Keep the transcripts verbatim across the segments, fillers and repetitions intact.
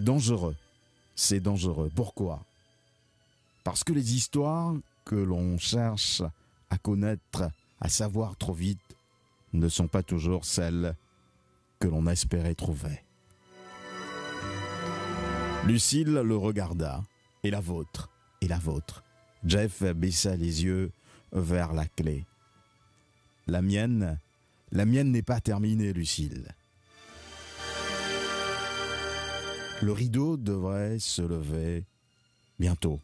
dangereux. C'est dangereux. Pourquoi? Parce que les histoires que l'on cherche à connaître, à savoir trop vite, ne sont pas toujours celles que l'on espérait trouver. Lucille le regarda, et la vôtre, et la vôtre. Jeff baissa les yeux vers la clé. La mienne, la mienne n'est pas terminée, Lucille. Le rideau devrait se lever bientôt.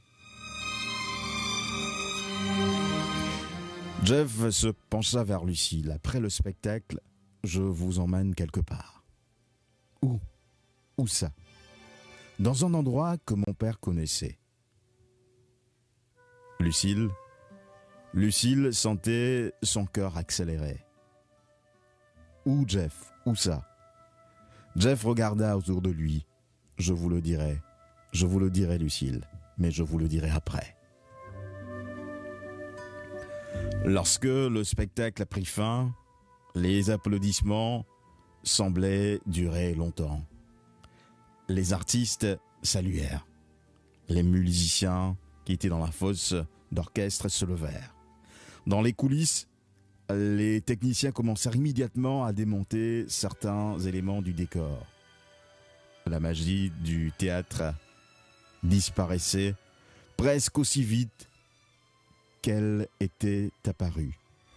Jeff se pencha vers Lucille. Après le spectacle, je vous emmène quelque part. Où? Où ça? Dans un endroit que mon père connaissait. Lucille, Lucille sentait son cœur accélérer. Où, Jeff? Où ça? Jeff regarda autour de lui. Je vous le dirai. Je vous le dirai, Lucille. Mais je vous le dirai après. Lorsque le spectacle a pris fin, les applaudissements semblaient durer longtemps. Les artistes saluèrent. Les musiciens qui étaient dans la fosse d'orchestre se levèrent. Dans les coulisses, les techniciens commencèrent immédiatement à démonter certains éléments du décor. La magie du théâtre disparaissait presque aussi vite qu'elle était apparue.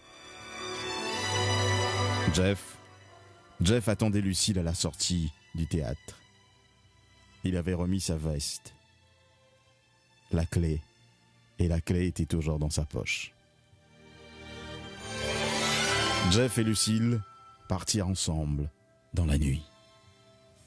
Jeff, Jeff attendait Lucille à la sortie du théâtre. Il avait remis sa veste, la clé, et la clé était toujours dans sa poche. Jeff et Lucille partirent ensemble dans la nuit.